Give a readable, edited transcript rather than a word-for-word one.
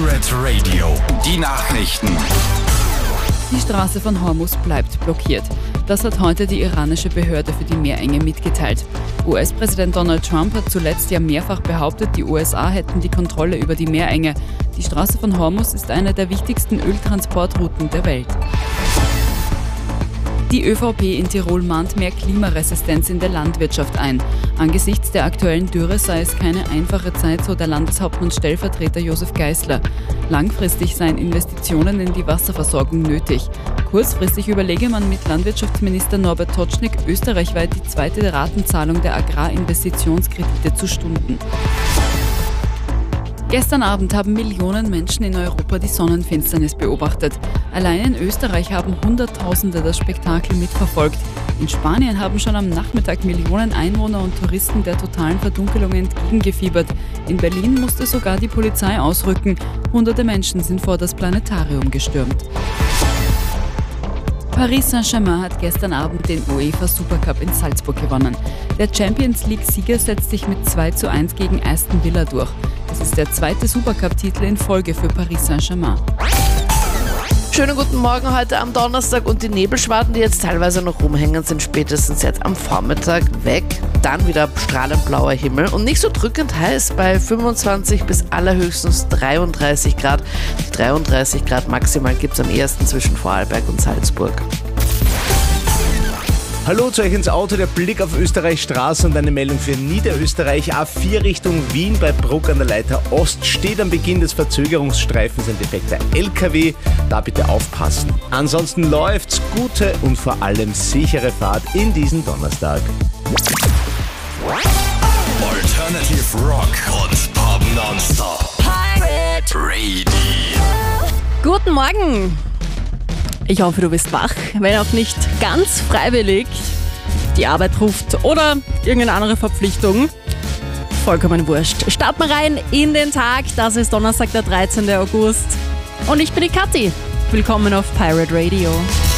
Pirate Radio, die Nachrichten. Die Straße von Hormuz bleibt blockiert. Das hat heute die iranische Behörde für die Meerenge mitgeteilt. US-Präsident Donald Trump hat zuletzt ja mehrfach behauptet, die USA hätten die Kontrolle über die Meerenge. Die Straße von Hormuz ist eine der wichtigsten Öltransportrouten der Welt. Die ÖVP in Tirol mahnt mehr Klimaresistenz in der Landwirtschaft ein. Angesichts der aktuellen Dürre sei es keine einfache Zeit, so der Landeshauptmann Stellvertreter Josef Geisler. Langfristig seien Investitionen in die Wasserversorgung nötig. Kurzfristig überlege man mit Landwirtschaftsminister Norbert Totschnig österreichweit die zweite Ratenzahlung der Agrarinvestitionskredite zu stunden. Gestern Abend haben Millionen Menschen in Europa die Sonnenfinsternis beobachtet. Allein in Österreich haben Hunderttausende das Spektakel mitverfolgt. In Spanien haben schon am Nachmittag Millionen Einwohner und Touristen der totalen Verdunkelung entgegengefiebert. In Berlin musste sogar die Polizei ausrücken. Hunderte Menschen sind vor das Planetarium gestürmt. Paris Saint-Germain hat gestern Abend den UEFA Supercup in Salzburg gewonnen. Der Champions League-Sieger setzt sich mit 2:1 gegen Aston Villa durch. Das ist der zweite Supercup-Titel in Folge für Paris Saint-Germain. Schönen guten Morgen heute am Donnerstag und die Nebelschwaden, die jetzt teilweise noch rumhängen, sind spätestens jetzt am Vormittag weg. Dann wieder strahlend blauer Himmel und nicht so drückend heiß bei 25 bis allerhöchstens 33 Grad. Die 33 Grad maximal gibt es am ehesten zwischen Vorarlberg und Salzburg. Hallo zu euch ins Auto, der Blick auf Österreichs Straßen und eine Meldung für Niederösterreich. A4 Richtung Wien bei Bruck an der Leiter Ost steht am Beginn des Verzögerungsstreifens ein defekter LKW. Da bitte aufpassen. Ansonsten läuft's, gute und vor allem sichere Fahrt in diesen Donnerstag. Alternative Rock und Pop Nonstop. Pirate Radio. Guten Morgen! Ich hoffe, du bist wach, wenn auch nicht ganz freiwillig. Die Arbeit ruft oder irgendeine andere Verpflichtung. Vollkommen wurscht. Starten wir rein in den Tag. Das ist Donnerstag, der 13. August. Und ich bin die Kathi. Willkommen auf Pirate Radio.